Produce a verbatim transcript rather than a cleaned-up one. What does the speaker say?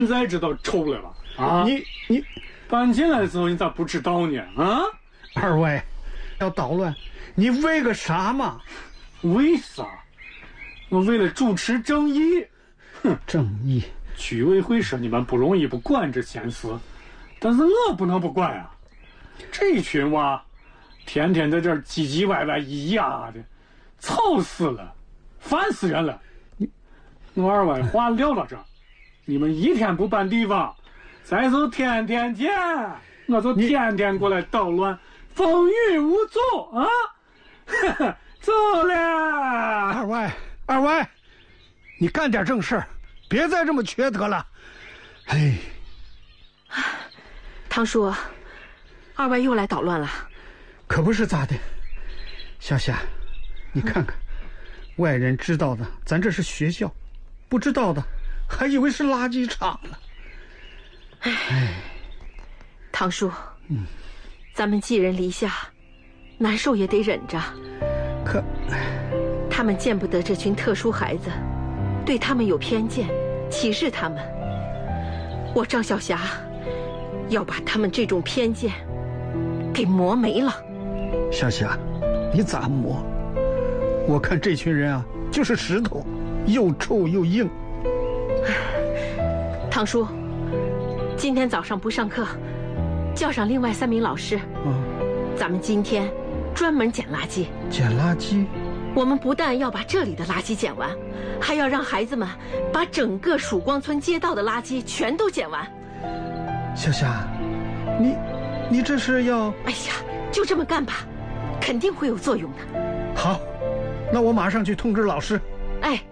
现在知道臭了吧？啊， 你你搬进来的时候你咋不知道呢？啊， 二位要捣乱，你为个啥嘛？ 为啥？我为了主持正义。哼， 正义。 居委会说你们不容易不管这闲事，但是我不能不管啊！这群娃天天在这儿唧唧歪歪咿呀的，吵死了，烦死人了。我二位话撂到这儿，你们一天不搬地方，咱就天天见，我就天天过来捣乱，风雨无阻啊！走了。 二位，二位，你干点正事儿，别再这么缺德了。哎， 汤叔，二位又来捣乱了。 可不是咋的，夏夏，你看看，外人知道的，咱这是学校；不知道的，还以为是垃圾场呢。 哎，汤叔，嗯，咱们寄人篱下，难受也得忍着。 可， 他们见不得这群特殊孩子，对他们有偏见，歧视他们。我张小霞要把他们这种偏见给磨没了。 夏夏，你咋磨？我看这群人啊，就是石头，又臭又硬。 汤叔，今天早上不上课，叫上另外三名老师。 嗯， 咱们今天专门捡垃圾。 捡垃圾？ 我们不但要把这里的垃圾捡完，还要让孩子们把整个曙光村街道的垃圾全都捡完。 夏夏，你，你这是要…… 哎呀，就这么干吧，肯定会有作用的。 好，那我马上去通知老师。 哎。